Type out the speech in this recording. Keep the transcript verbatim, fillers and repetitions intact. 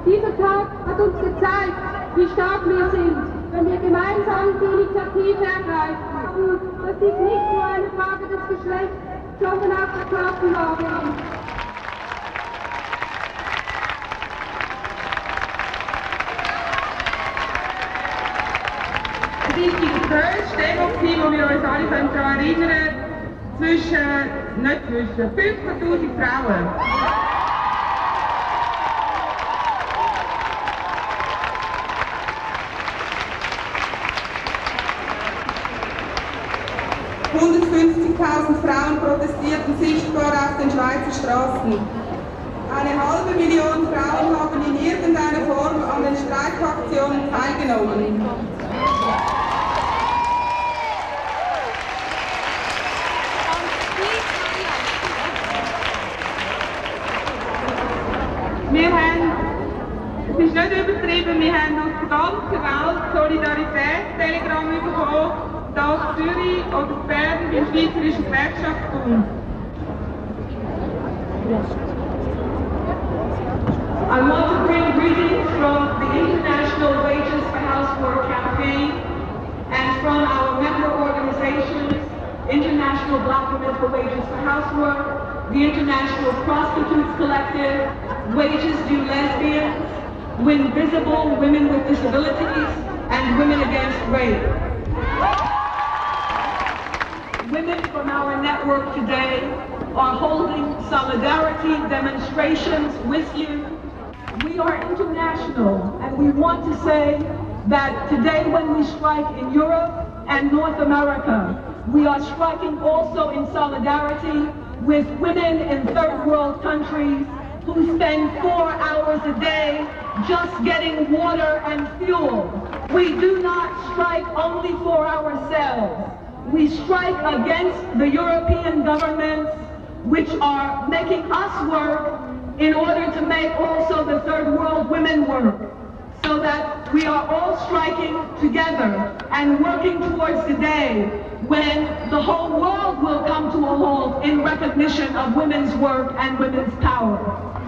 Dieser Tag hat uns gezeigt, wie stark wir sind, wenn wir gemeinsam die Initiative ergreifen, dass dies nicht nur eine Frage des Geschlechts, sondern auch der Klassenlage ist. Es ist die grösste Demo, wo wir uns alle daran erinnern können, zwischen, nicht zwischen, fünfzehntausend Frauen. hundertfünfzigtausend Frauen protestierten sichtbar auf den Schweizer Straßen. Eine halbe Million Frauen haben in irgendeiner Form an den Streikaktionen teilgenommen. Wir haben, es ist nicht übertrieben, wir haben aus der ganzen Welt Solidaritätstelegramm bekommen, hier aus Zürich oder Bern beim Schweizerischen Gewerkschaftsbund. I want to bring greetings from the International Wages for Housework campaign and from our member organizations, International Black Women for Wages for Housework, the International Prostitutes Collective, Wages Due Lesbians, Winvisible Women with Disabilities, and Women Against Rape. Women from our network today are holding solidarity demonstrations with you. We are international, and we want to say that today when we strike in Europe and North America, we are striking also in solidarity with women in third world countries who spend four hours a day just getting water and fuel. We do not strike only for ourselves. We strike against the European governments which are making us work in order to make also the third world women work, so that we are all striking together and working towards the day when the whole world will come to a halt in recognition of women's work and women's power.